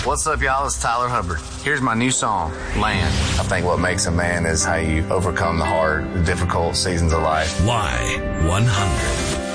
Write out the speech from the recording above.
What's up, y'all? It's Tyler Hubbard. Here's my new song, Land. I think what makes a man is how you overcome the hard, difficult seasons of life. Y100.